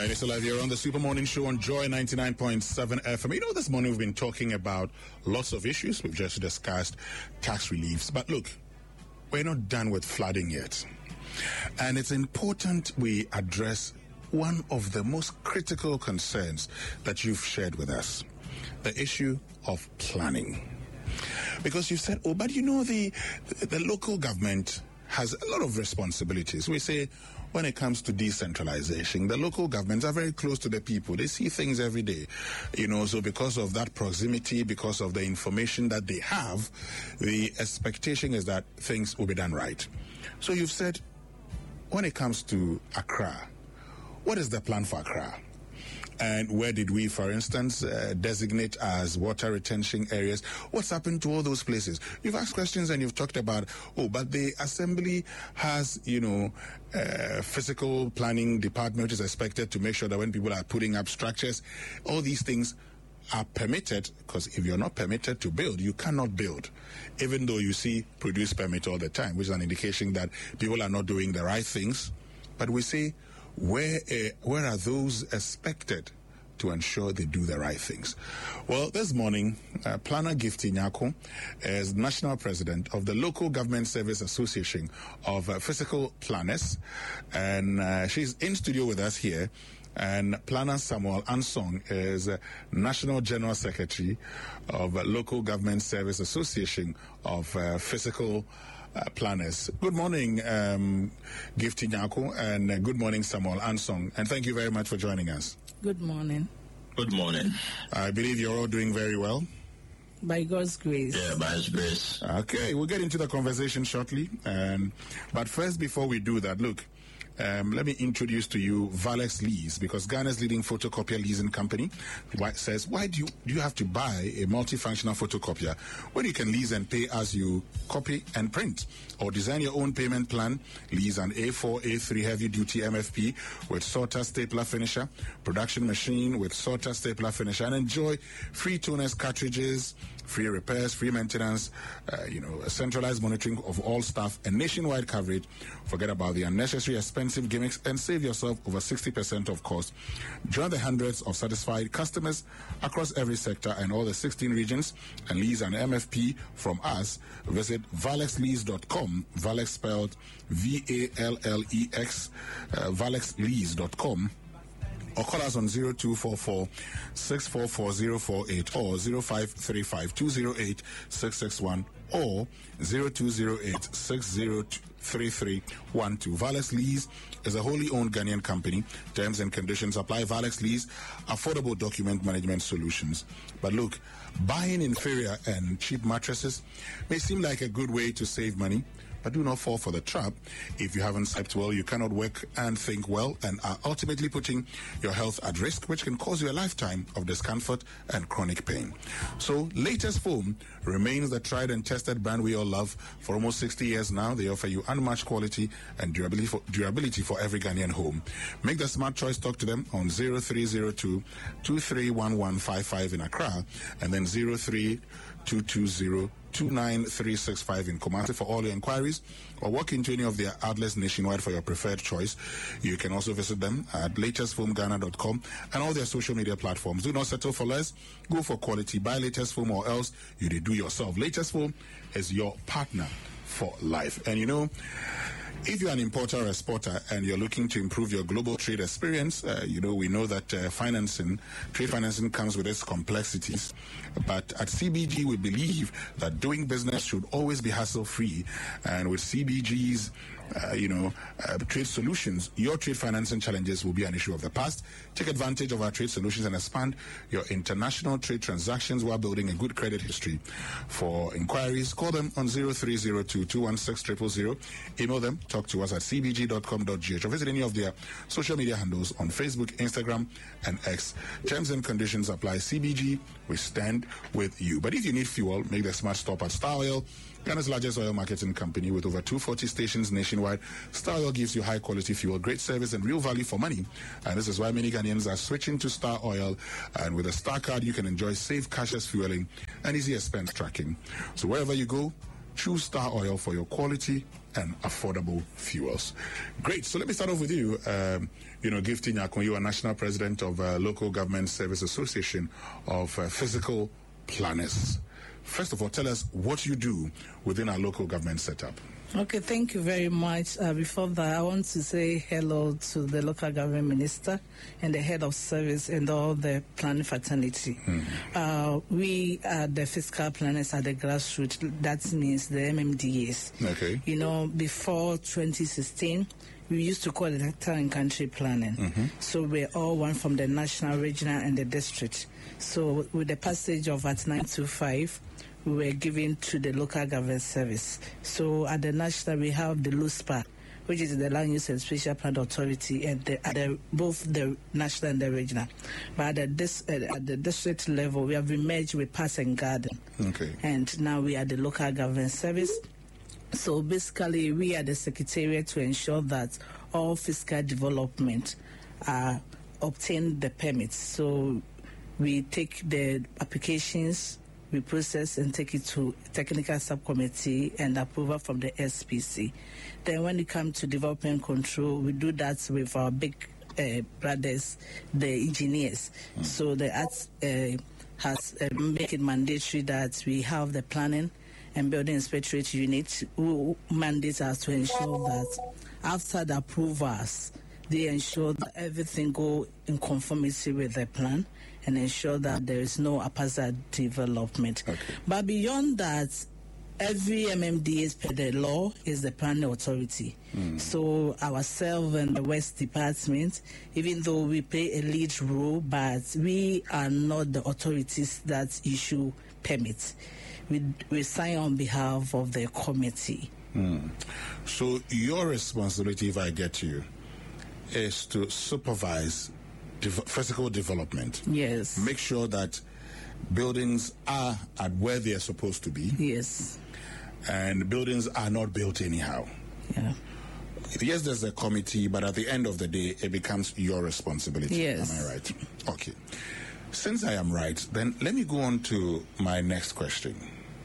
Hi, it's live here on the Super Morning Show on Joy 99.7 FM. You know, this morning we've been talking about lots of issues. We've just discussed tax reliefs. But look, we're not done with flooding yet. And it's important we address one of the most critical concerns that you've shared with us, the issue of planning. Because you said, oh, but you know, the local government has a lot of responsibilities. We say when it comes to decentralization, the local governments are very close to the people. They see things every day, you know, so because of that proximity, because of the information that they have, the expectation is that things will be done right. So you've said, when it comes to Accra, what is the plan for Accra? And where did we, for instance, designate as water retention areas? What's happened to all those places? You've asked questions and you've talked about, oh, but the assembly has, you know, physical planning department which is expected to make sure that when people are putting up structures, all these things are permitted, because if you're not permitted to build, you cannot build, even though you see produce permit all the time, which is an indication that people are not doing the right things. But we say, where are those expected to ensure they do the right things? Well, this morning, Planner Gifty Nyako is National President of the Local Government Service Association of Physical Planners, and she's in studio with us here. And Planner Samuel Ansong is National General Secretary of Local Government Service Association of Physical Planners. Good morning, Gifty Nyako, and good morning, Samuel Ansong. And thank you very much for joining us. Good morning. Good morning. I believe you're all doing very well. By God's grace. Yeah, by His grace. Okay, we'll get into the conversation shortly. But first, before we do that, look, let me introduce to you Valex Lease, because Ghana's leading photocopier leasing company says, why do you have to buy a multifunctional photocopier when you can lease and pay as you copy and print? Or design your own payment plan, lease an A4, A3 heavy-duty MFP with sorter stapler finisher, production machine with sorter stapler finisher, and enjoy free toners, cartridges, free repairs, free maintenance, a centralized monitoring of all staff and nationwide coverage. Forget about the unnecessary expensive gimmicks and save yourself over 60% of cost. Join the hundreds of satisfied customers across every sector and all the 16 regions and lease an MFP from us. Visit valexlease.com, Valex spelled VALLEX, valexlease.com. Or call us on 0244 644 or 0535 208 661 or 0208 603312. Valex Lease is a wholly owned Ghanaian company. Terms and conditions apply. Valex Lease, affordable document management solutions. But look, buying inferior and cheap mattresses may seem like a good way to save money, but do not fall for the trap. If you haven't slept well, you cannot work and think well, and are ultimately putting your health at risk, which can cause you a lifetime of discomfort and chronic pain. So, Latest Foam remains the tried and tested brand we all love. For almost 60 years now, they offer you unmatched quality and durability for every Ghanaian home. Make the smart choice. Talk to them on 0302 231155 in Accra, and then 03220 29365 in Kumasi for all your inquiries, or walk into any of their outlets nationwide for your preferred choice. You can also visit them at latestfoamghana.com and all their social media platforms. Do not settle for less. Go for quality. Buy Latest Foam, or else you do yourself. Latest Foam is your partner for life. And you know, if you're an importer or exporter and you're looking to improve your global trade experience, we know that trade financing comes with its complexities. But at CBG, we believe that doing business should always be hassle-free. And with CBG's trade solutions, your trade financing challenges will be an issue of the past. Take advantage of our trade solutions and expand your international trade transactions while building a good credit history. For inquiries, call them on 0302 216 000. Email them, talk to us at cbg.com.gh, or visit any of their social media handles on Facebook, Instagram, and X. Terms and conditions apply. CBG, we stand with you. But if you need fuel, make the smart stop at Star Oil, Ghana's largest oil marketing company with over 240 stations nationwide. Star Oil gives you high-quality fuel, great service, and real value for money. And this is why many Ghanaians are switching to Star Oil. And with a Star card, you can enjoy safe cashless fueling and easy expense tracking. So wherever you go, Choose Star Oil for your quality and affordable fuels. Great. So let me start off with you. Gifty Nyakon, you are National President of Local Government Service Association of Physical Planners. First of all, tell us what you do within our local government setup. Okay, thank you very much. Before that, I want to say hello to the local government minister and the head of service and all the planning fraternity. We are the fiscal planners at the grassroots. That means the MMDAs. Okay. Before 2016, we used to call it town and country planning. So we're all one from the national, regional, and the district. So with the passage of Act 925, we were given to the local government service. So at the national, we have the LUSPA, which is the Land Use and Spatial Plan Authority, and both the national and the regional. But at the district level, we have been merged with Pass and Garden. Okay. And now we are the local government service. So basically, we are the secretariat to ensure that all fiscal development obtain the permits. So we take the applications, we process and take it to technical subcommittee and approval from the SPC. Then when it comes to development control, we do that with our big brothers, the engineers. So the Act has made it mandatory that we have the planning and building inspectorate unit who mandates us to ensure that after the approvals, they ensure that everything go in conformity with the plan and ensure that there is no haphazard development. Okay. But beyond that, every MMDA as per the law is the planning authority. So ourselves and the West Department, even though we play a lead role, but we are not the authorities that issue permits. We sign on behalf of the committee. So your responsibility, if I get you, is to supervise physical development. Yes. Make sure that buildings are at where they are supposed to be. Yes. And buildings are not built anyhow. Yeah. Yes, there's a committee, but at the end of the day, it becomes your responsibility. Yes. Am I right? Okay. Since I am right, then let me go on to my next question.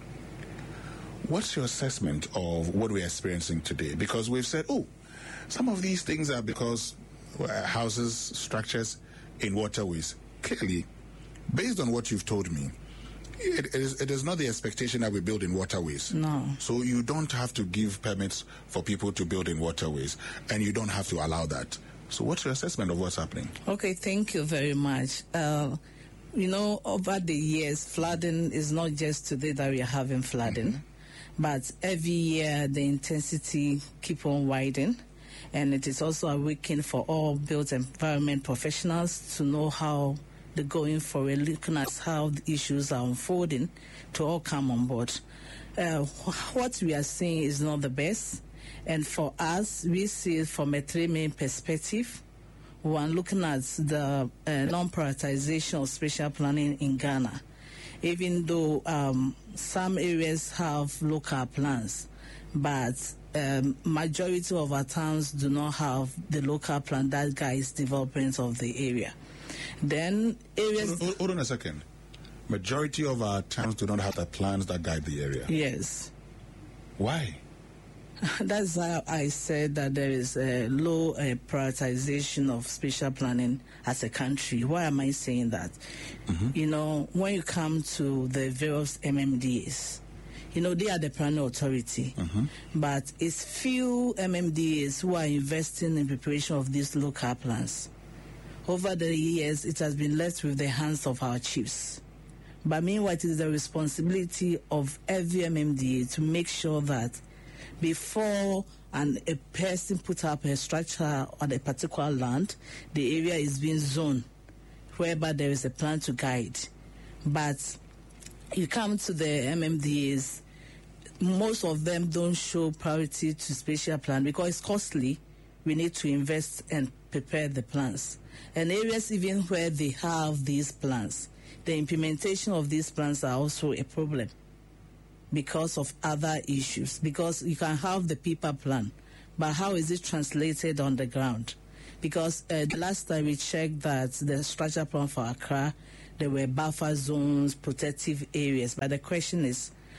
What's your assessment of what we're experiencing today? Because we've said, some of these things are because houses, structures in waterways. Clearly, based on what you've told me, it is not the expectation that we build in waterways. No. So you don't have to give permits for people to build in waterways, and you don't have to allow that. So what's your assessment of what's happening? Okay, thank you very much. Over the years, flooding is not just today that we are having flooding, but every year the intensity keep on widening. And it is also a weekend for all built environment professionals to know how they're going forward, looking at how the issues are unfolding, to all come on board. What we are seeing is not the best. And for us, we see it from a three main perspective. One, looking at the non-prioritization of spatial planning in Ghana. Even though some areas have local plans, but majority of our towns do not have the local plan that guides development of the area. Then areas... Hold on a second. Majority of our towns do not have the plans that guide the area. Yes. Why? That's how I said that there is a low prioritization of spatial planning as a country. Why am I saying that? When you come to the various MMDAs, they are the planning authority, but it's few MMDAs who are investing in preparation of these local plans. Over the years, it has been left with the hands of our chiefs. But meanwhile, it is the responsibility of every MMDA to make sure that before a person put up a structure on a particular land, the area is being zoned, whereby there is a plan to guide. But you come to the MMDAs, most of them don't show priority to spatial plan because it's costly. We need to invest and prepare the plans. And areas even where they have these plans, the implementation of these plans are also a problem because of other issues. Because you can have the paper plan, but how is it translated on the ground? Because the last time we checked that the structure plan for Accra, there were buffer zones, protective areas. But the question is,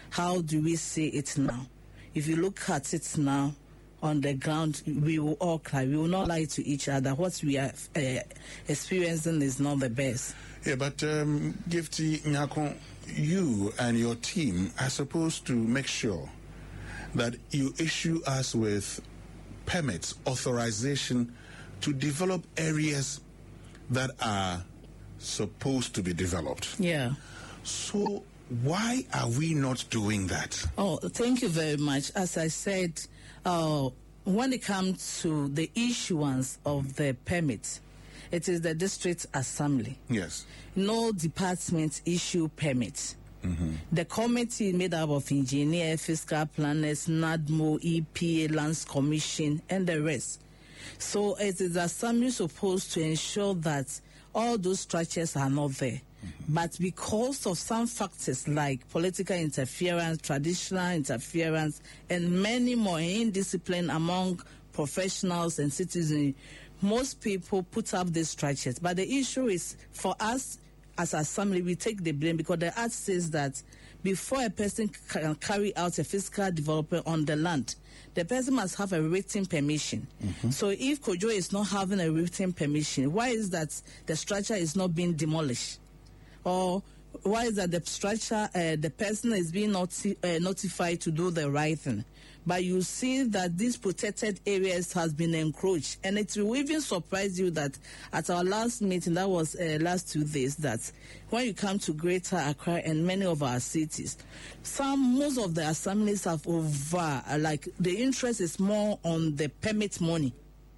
how do we see it now? If you look at it now on the ground, we will all cry. We will not lie to each other. What we are experiencing is not the best. Yeah, but Gifty Nyako, you and your team are supposed to make sure that you issue us with permits, authorization to develop areas that are supposed to be developed. Yeah. So why are we not doing that? Oh, thank you very much. As I said, when it comes to the issuance of the permits, it is the district assembly. Yes. No department issue permits. The committee made up of engineer, fiscal planners, NADMO, EPA, Lands Commission, and the rest. So it is the assembly supposed to ensure that all those structures are not there. But because of some factors like political interference, traditional interference, and many more indiscipline among professionals and citizens, most people put up these structures. But the issue is, for us as assembly, we take the blame because the act says that before a person can carry out a physical development on the land, the person must have a written permission. So if Kojo is not having a written permission, why is that the structure is not being demolished? Or why is that the structure, the person is being notified to do the right thing? But you see that these protected areas has been encroached. And it will even surprise you that at our last meeting, that was last 2 days, that when you come to Greater Accra and many of our cities, most of the assemblies have like the interest is more on the permit money.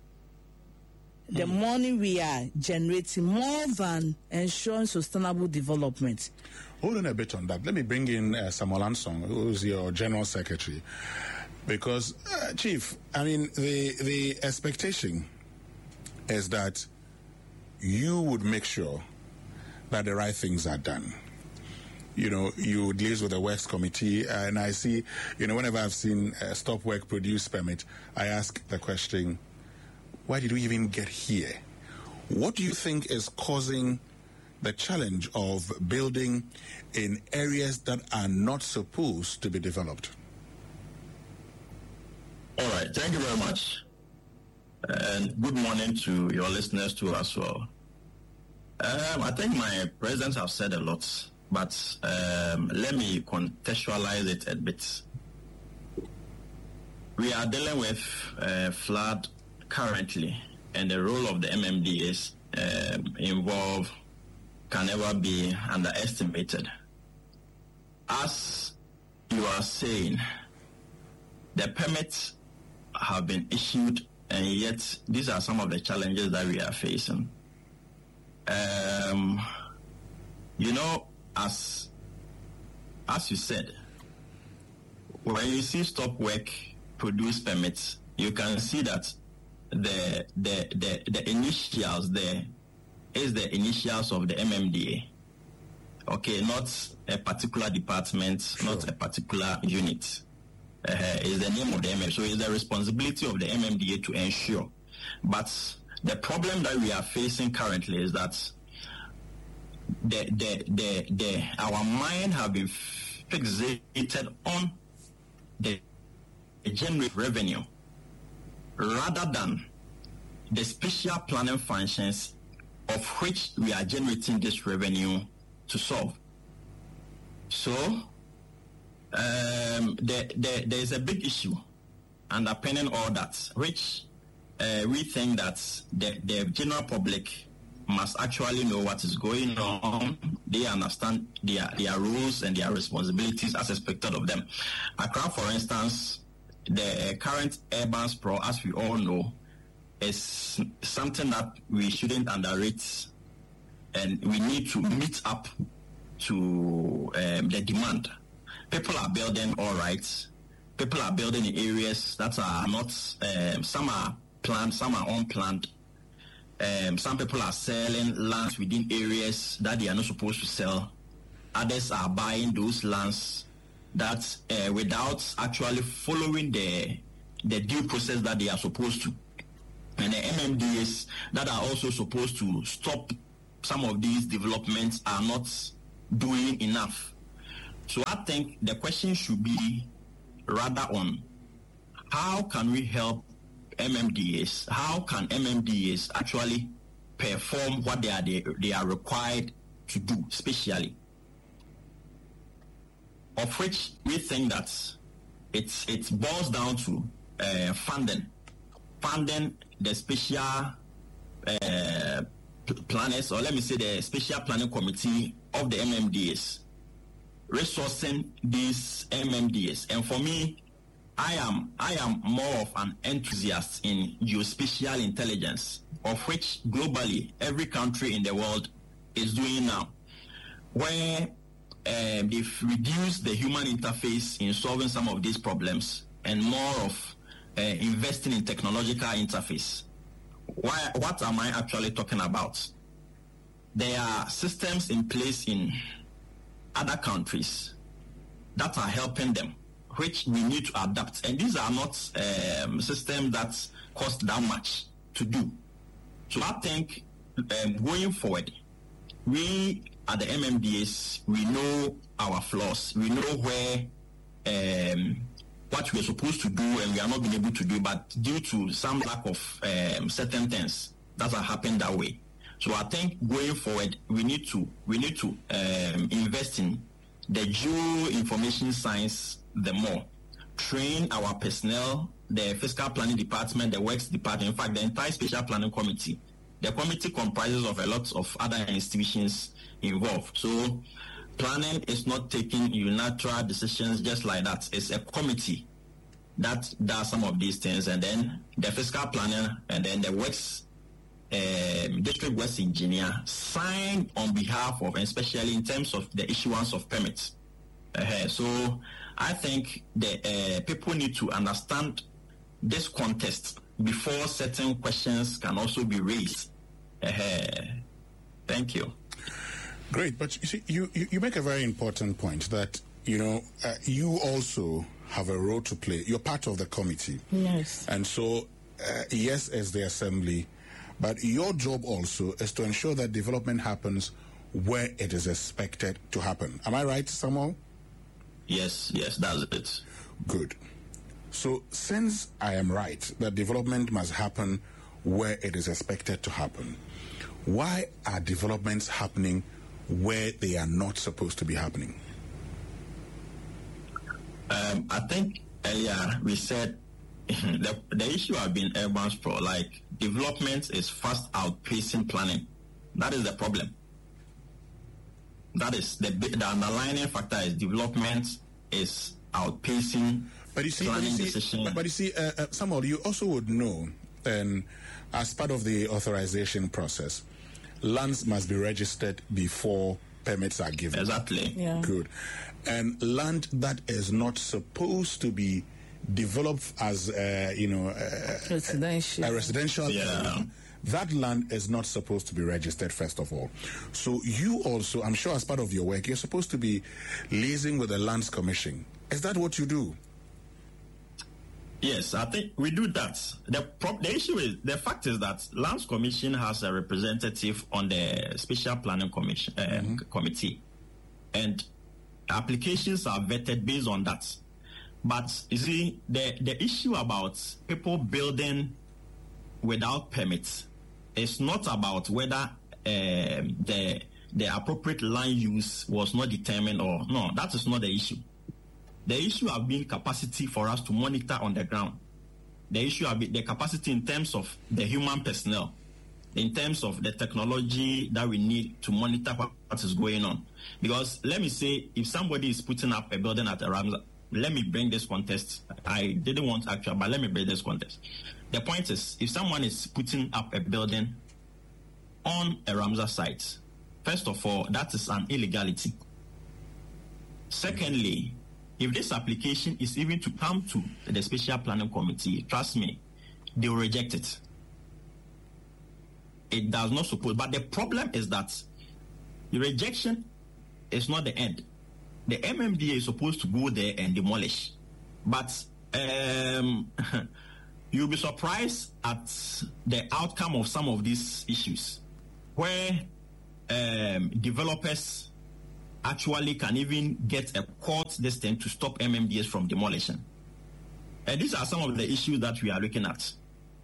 The money we are generating more than ensuring sustainable development. Hold on a bit on that. Let me bring in Samuel Ansong, who is your General Secretary. Because, Chief, I mean, the expectation is that you would make sure that the right things are done. You know, you liaise with the Works Committee, and I see, you know, whenever I've seen a stop work produce permit, I ask the question, why did we even get here? What do you think is causing the challenge of building in areas that are not supposed to be developed? All right, thank you very much. And good morning to your listeners too as well. I think my presidents have said a lot, but let me contextualize it a bit. We are dealing with flood currently, and the role of the MMDAs involved can never be underestimated. As you are saying, the permits have been issued, and yet these are some of the challenges that we are facing. You know, as you said, when you see stop work produce permits, you can see that the initials there is the initials of the MMDA. Okay, not a particular department, sure. Not a particular unit. Is the name of the MMDA. So it's the responsibility of the MMDA to ensure. But the problem that we are facing currently is that our mind have been fixated on the generate revenue rather than the special planning functions of which we are generating this revenue to solve. So there is a big issue underpinning all that, which we think that the general public must actually know what is going on. They understand their rules and their responsibilities as expected of them. Accra, for instance, the current urban sprawl, as we all know, is something that we shouldn't underrate, and we need to meet up to the demand. People are building all right. People are building in areas that are not, some are planned, some are unplanned. Some people are selling lands within areas that they are not supposed to sell. Others are buying those lands that without actually following the due process that they are supposed to. And the MMDAs that are also supposed to stop some of these developments are not doing enough. So I think the question should be rather on how can we help MMDAs? How can MMDAs actually perform what they are required to do, especially? Of which we think that it boils down to funding the special planners, or let me say the special planning committee of the MMDAs, resourcing these MMDAs. And for me, I am more of an enthusiast in geospatial intelligence, of which globally every country in the world is doing now, where they've reduced the human interface in solving some of these problems and more of investing in technological interface. What am I actually talking about? There are systems in place in other countries that are helping them, which we need to adapt. And these are not systems that cost that much to do. So I think going forward, we at the MMDAs, we know our flaws. We know where what we're supposed to do and we are not being able to do, but due to some lack of certain things that are happening that way. So I think going forward, we need to invest in the geo-information science the more, train our personnel, the fiscal planning department, the works department, in fact, the entire special planning committee. The committee comprises of a lot of other institutions involved. So planning is not taking unilateral decisions just like that. It's a committee that does some of these things, and then the fiscal planner and then the works district works engineer sign on behalf of, and especially in terms of the issuance of permits. So I think the people need to understand this context before certain questions can also be raised. Thank you. Great, but you see, you make a very important point that, you also have a role to play. You're part of the committee. Yes. And so, yes, as the assembly, but your job also is to ensure that development happens where it is expected to happen. Am I right, Samuel? Yes, that's it. Good. So, since I am right that development must happen where it is expected to happen, why are developments happening where they are not supposed to be happening? I think earlier we said the issue has been urban sprawl. Like, development is fast outpacing planning. That is the problem. That is the underlying factor is development is outpacing planning decision. But you see, Samuel, you also would know, as part of the authorization process, lands must be registered before permits are given. Exactly. Yeah. Good. And land that is not supposed to be developed as, residential. A residential. Yeah. That land is not supposed to be registered, first of all. So you also, I'm sure as part of your work, you're supposed to be liaising with the Lands Commission. Is that what you do? Yes, I think we do that. The issue is, the fact is that Lands Commission has a representative on the Special Planning Commission committee, and applications are vetted based on that. But you see, the issue about people building without permits is not about whether the appropriate land use was not determined or no. That is not the issue. The issue has been capacity for us to monitor on the ground. The issue has been the capacity in terms of the human personnel, in terms of the technology that we need to monitor what is going on. Because let me say, if somebody is putting up a building at a Ramsar, let me bring this context. I didn't want actual, but let me bring this context. The point is, if someone is putting up a building on a Ramsar site, first of all, that is an illegality. Secondly, if this application is even to come to the Special Planning Committee, trust me, they will reject it. It does not support. But the problem is that the rejection is not the end. The MMDA is supposed to go there and demolish. But you'll be surprised at the outcome of some of these issues, where developers actually can even get a court this thing to stop MMDAs from demolition. And these are some of the issues that we are looking at.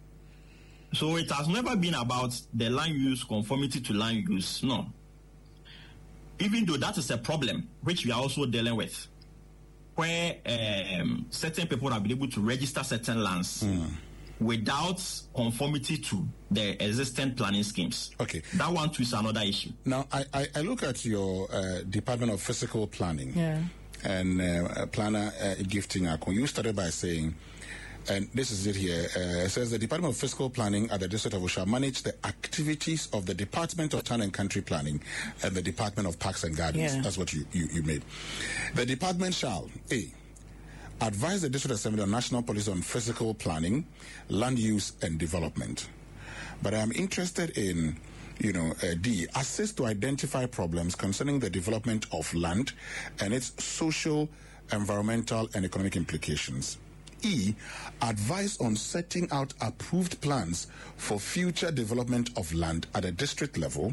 So it has never been about the land use conformity to land use, no. Even though that is a problem which we are also dealing with, where certain people have been able to register certain lands without conformity to the existing planning schemes. Okay. That one too is another issue. Now, I look at your Department of Physical Planning and planner Gifting Akon. You started by saying, and this is it here, it says the Department of Fiscal Planning at the District of Osha manage the activities of the Department of Town and Country Planning and the Department of Parks and Gardens. Yeah. That's what you made. The department shall, A, advise the District Assembly on national policy on physical planning, land use and development. But I'm interested in, D, assist to identify problems concerning the development of land and its social, environmental and economic implications. E, advise on setting out approved plans for future development of land at a district level.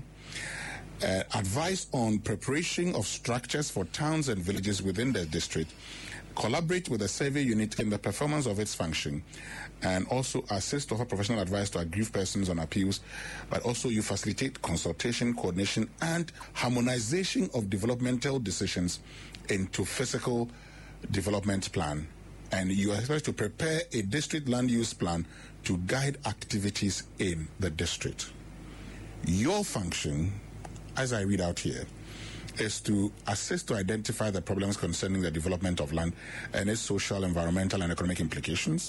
Advise on preparation of structures for towns and villages within the district. Collaborate with the survey unit in the performance of its function, and also assist to offer professional advice to aggrieved persons on appeals. But also you facilitate consultation, coordination, and harmonization of developmental decisions into physical development plan. And you are supposed to prepare a district land use plan to guide activities in the district. Your function, as I read out here, is to assist to identify the problems concerning the development of land and its social, environmental, and economic implications,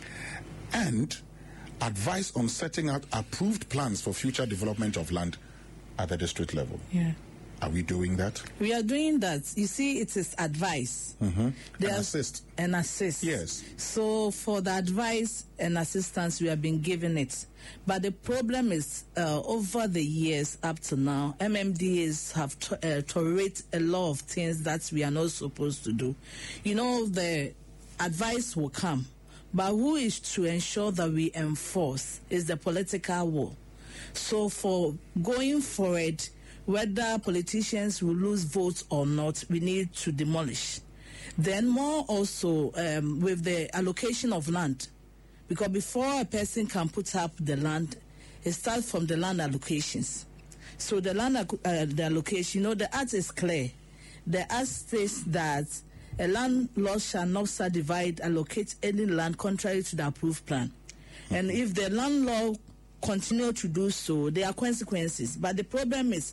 and advise on setting out approved plans for future development of land at the district level. Yeah. Are we doing that? We are doing that. You see, it is advice. And assist. And assist. Yes. So for the advice and assistance, we have been given it. But the problem is, over the years up to now, MMDAs have tolerated a lot of things that we are not supposed to do. The advice will come, but who is to ensure that we enforce is the political will. So for going forward, whether politicians will lose votes or not, we need to demolish. Then more also with the allocation of land, because before a person can put up the land, it starts from the land allocations. So the land the allocation, the act is clear. The act states that a landlord shall not subdivide, allocate any land contrary to the approved plan. And if the landlord continue to do so, there are consequences. But the problem is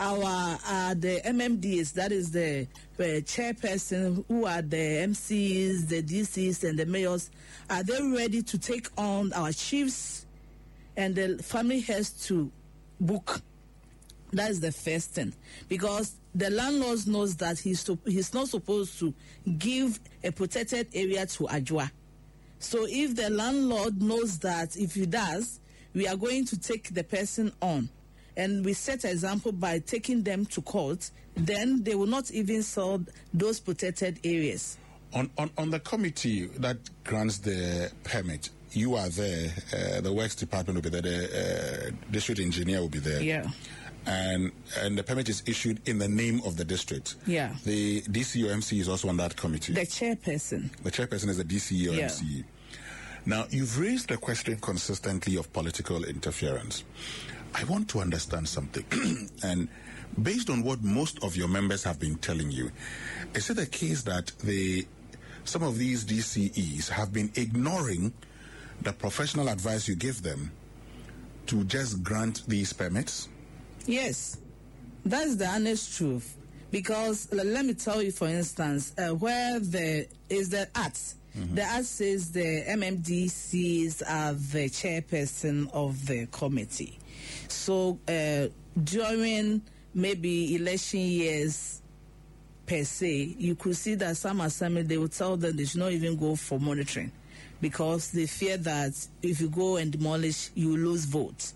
the MMDs, that is the chairperson, who are the MCs, the DCs, and the mayors, are they ready to take on our chiefs and the family heads to book? That is the first thing. Because the landlord knows that he's not supposed to give a protected area to Ajwa. So if the landlord knows that if he does, we are going to take the person on, and we set an example by taking them to court, then they will not even sell those protected areas. On the committee that grants the permit, you are there, the works department will be there, the district engineer will be there. Yeah. And the permit is issued in the name of the district. Yeah. The DCOMC is also on that committee. The chairperson. The chairperson is the DCOMC. Yeah. Now, you've raised the question consistently of political interference. I want to understand something. And based on what most of your members have been telling you, is it the case that some of these DCEs have been ignoring the professional advice you give them to just grant these permits? Yes, that's the honest truth. Because let me tell you, for instance, where there is the arts. The act says the MMDCs are the chairperson of the committee. So during maybe election years per se, you could see that some assembly, they will tell them they should not even go for monitoring because they fear that if you go and demolish, you lose votes.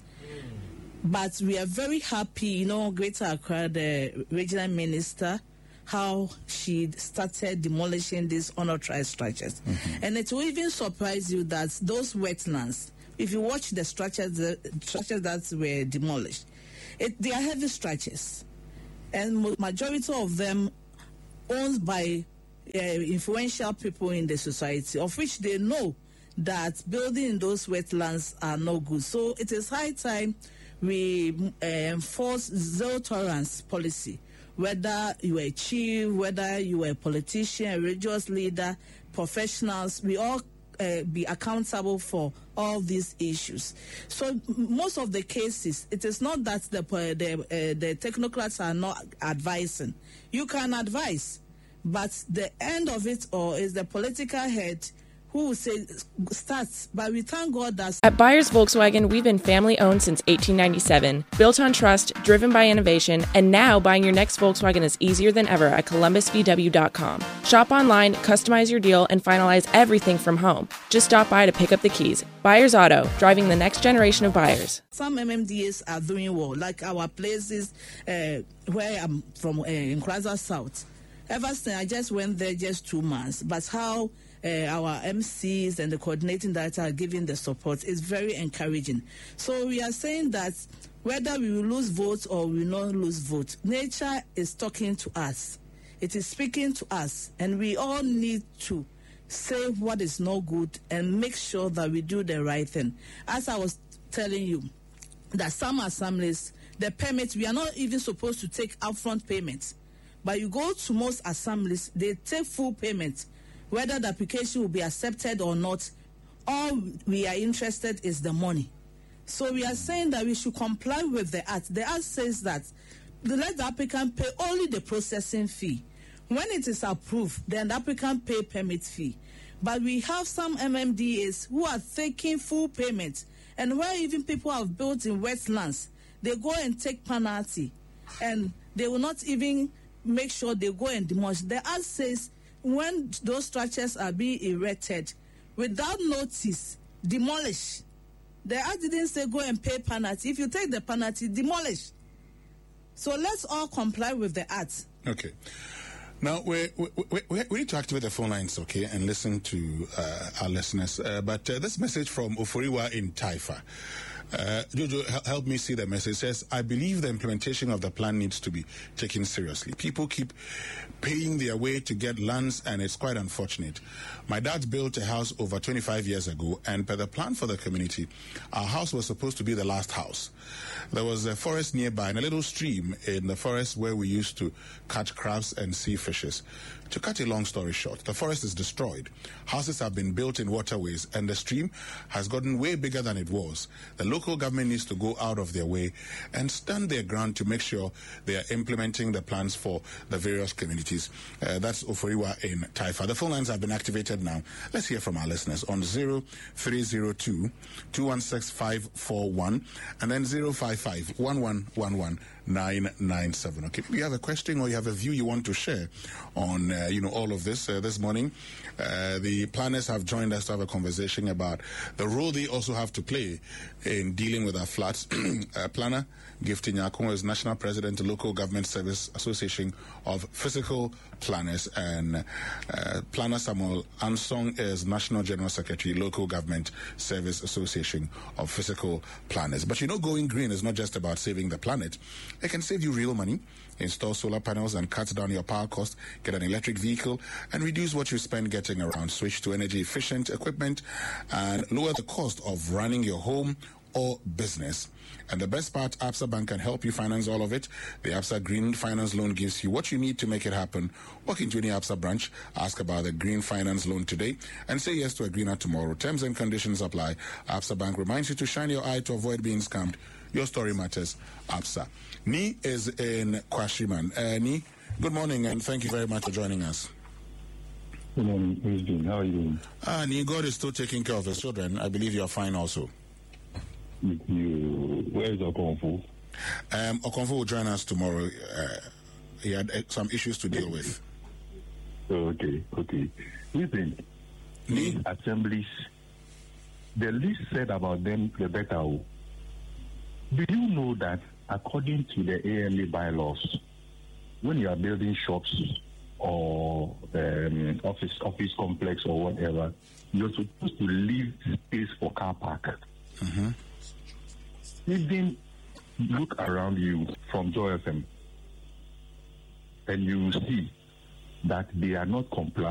But we are very happy, Greater Accra, the regional minister, how she started demolishing these unauthorized structures. And it will even surprise you that those wetlands, if you watch the structures that were demolished, they are heavy structures. and majority of them owned by influential people in the society, of which they know that building in those wetlands are no good. So it is high time we enforce zero tolerance policy. Whether you are a chief, whether you are a politician, a religious leader, professionals, we all be accountable for all these issues. So most of the cases, it is not that the technocrats are not advising. You can advise, but the end of it all is the political head who will say starts. But we thank God that at Byers Volkswagen, we've been family owned since 1897, built on trust, driven by innovation, and now buying your next Volkswagen is easier than ever at columbusvw.com. Shop online, customize your deal, and finalize everything from home. Just stop by to pick up the keys. Byers Auto, driving the next generation of buyers. Some MMDAs are doing well, like our places where I'm from in Krasa South. Ever since I just went there just 2 months, but how our MCs and the coordinating director are giving the support is very encouraging. So we are saying that whether we will lose votes or we will not lose votes, nature is talking to us. It is speaking to us, and we all need to say what is not good and make sure that we do the right thing. As I was telling you, that some assemblies, the permits, we are not even supposed to take upfront payments. But you go to most assemblies, they take full payment. Whether the application will be accepted or not, all we are interested is the money. So we are saying that we should comply with the Act. The Act says that let the applicant pay only the processing fee. When it is approved, then the applicant pay permit fee. But we have some MMDAs who are taking full payment, and where even people have built in wetlands, they go and take penalty, and they will not even make sure they go and demolish. The Act says when those structures are being erected, without notice, demolish. The Act didn't say go and pay penalty. If you take the penalty, demolish. So let's all comply with the Act. Okay. Now, we need to activate the phone lines, okay, and listen to our listeners. But this message from Oforiwa in Taifa. Jojo, help me see the message. It says, I believe the implementation of the plan needs to be taken seriously. People keep paying their way to get lands, and it's quite unfortunate. My dad built a house over 25 years ago, and per the plan for the community, our house was supposed to be the last house. There was a forest nearby and a little stream in the forest where we used to catch crabs and sea fishes. To cut a long story short, the forest is destroyed. Houses have been built in waterways, and the stream has gotten way bigger than it was. The local government needs to go out of their way and stand their ground to make sure they are implementing the plans for the various communities. That's Oforiwa in Taifa. The phone lines have been activated now. Let's hear from our listeners on 0302 216 541 and then 055 1111 997. Okay, if you have a question or you have a view you want to share on all of this this morning, the planners have joined us to have a conversation about the role they also have to play in dealing with our floods. Planner Gifty Nyako is National President of Local Government Service Association of Physical Planners, and Planner Samuel Ansong is National General Secretary, Local Government Service Association of Physical Planners. But going green is not just about saving the planet. It can save you real money. Install solar panels and cut down your power cost, get an electric vehicle, and reduce what you spend getting around. Switch to energy-efficient equipment and lower the cost of running your home or business. And the best part, Absa Bank can help you finance all of it. The Absa Green Finance Loan gives you what you need to make it happen. Walk into any Absa branch, ask about the Green Finance Loan today, and say yes to a greener tomorrow. Terms and conditions apply. Absa Bank reminds you to shine your eye to avoid being scammed. Your story matters, Absa. Ni is in Kwashiman. Ni, good morning, and thank you very much for joining us. Good morning, Wisdom. How are you doing? Ni, God is still taking care of his children. I believe you are fine also. Where is Okonfu? Okonfu will join us tomorrow. He had some issues to deal with. Okay. Listen, these assemblies, the least said about them, the better. Do you know that according to the AMA bylaws, when you are building shops or office complex or whatever, you're supposed to leave space for car park? Mm-hmm. Even look around you from Joy FM. and you see that they are not compliant